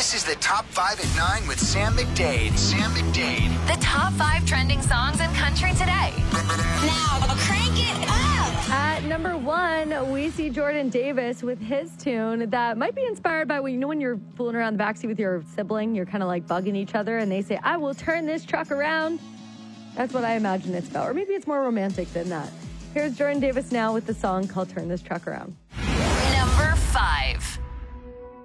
This is the Top 5 at 9 with Sam McDade. Sam McDade. The top 5 trending songs in country today. Now, crank it up! At number 1, we see Jordan Davis with his tune that might be inspired by when you're fooling around the backseat with your sibling, you're kind of like bugging each other, and they say, I will turn this truck around. That's what I imagine it's about. Or maybe it's more romantic than that. Here's Jordan Davis now with the song called Turn This Truck Around. Number 5.